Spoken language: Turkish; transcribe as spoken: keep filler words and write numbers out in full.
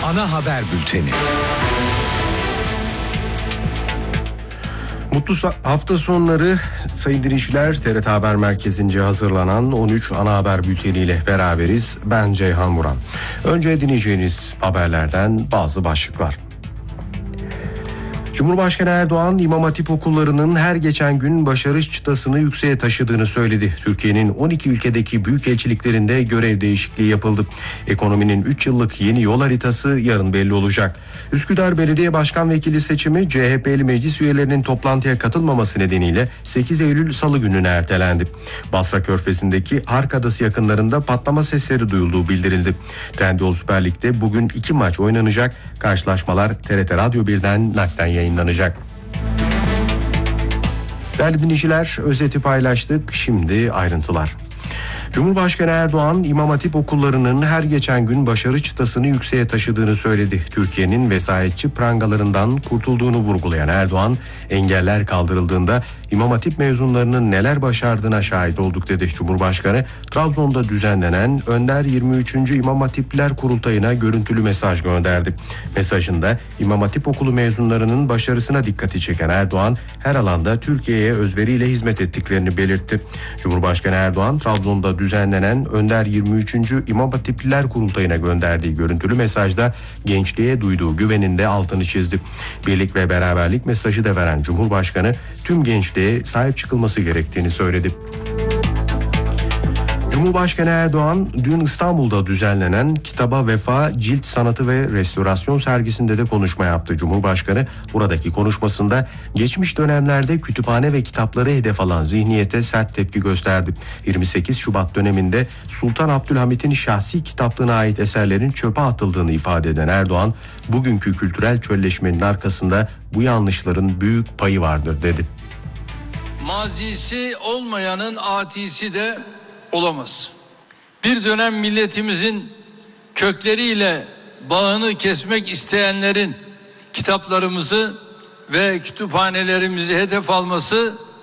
Ana haber bülteni. Mutlu hafta sonları sayın dinleyiciler. T R T Haber Merkezi'nce hazırlanan on üç ana haber bülteniyle beraberiz. Ben Ceyhan Muran. Önce dinleyeceğiniz haberlerden bazı başlıklar. Cumhurbaşkanı Erdoğan, İmam Hatip okullarının her geçen gün başarı çıtasını yükseğe taşıdığını söyledi. Türkiye'nin on iki ülkedeki büyükelçiliklerinde görev değişikliği yapıldı. Ekonominin üç yıllık yeni yol haritası yarın belli olacak. Üsküdar Belediye Başkan Vekili seçimi C H P'li meclis üyelerinin toplantıya katılmaması nedeniyle sekiz Eylül Salı gününe ertelendi. Basra Körfezi'ndeki Hark Adası yakınlarında patlama sesleri duyulduğu bildirildi. Trendyol Süper Lig'de bugün iki maç oynanacak. Karşılaşmalar T R T Radyo birden naklen yayınlanacak. Değerli dinleyiciler, özeti paylaştık. Şimdi ayrıntılar. Cumhurbaşkanı Erdoğan, İmam Hatip okullarının her geçen gün başarı çıtasını yükseğe taşıdığını söyledi. Türkiye'nin vesayetçi prangalarından kurtulduğunu vurgulayan Erdoğan, engeller kaldırıldığında İmam Hatip mezunlarının neler başardığına şahit olduk dedi. Cumhurbaşkanı, Trabzon'da düzenlenen Önder yirmi üçüncü İmam Hatipler Kurultayı'na görüntülü mesaj gönderdi. Mesajında İmam Hatip okulu mezunlarının başarısına dikkati çeken Erdoğan, her alanda Türkiye'ye özveriyle hizmet ettiklerini belirtti. Cumhurbaşkanı Erdoğan, Trabzon'da düzenlenen Önder yirmi üçüncü İmam Hatipler Kurultayı'na gönderdiği görüntülü mesajda gençliğe duyduğu güvenin de altını çizdi. Birlik ve beraberlik mesajı da veren Cumhurbaşkanı, tüm gençliğe sahip çıkılması gerektiğini söyledi. Cumhurbaşkanı Erdoğan dün İstanbul'da düzenlenen Kitaba Vefa Cilt Sanatı ve Restorasyon sergisinde de konuşma yaptı. Cumhurbaşkanı buradaki konuşmasında geçmiş dönemlerde kütüphane ve kitapları hedef alan zihniyete sert tepki gösterdi. yirmi sekiz Şubat döneminde Sultan Abdülhamit'in şahsi kitaplığına ait eserlerin çöpe atıldığını ifade eden Erdoğan, bugünkü kültürel çölleşmenin arkasında bu yanlışların büyük payı vardır dedi. Mazisi olmayanın atisi de olamaz. Bir dönem milletimizin kökleriyle bağını kesmek isteyenlerin kitaplarımızı ve kütüphanelerimizi hedef alması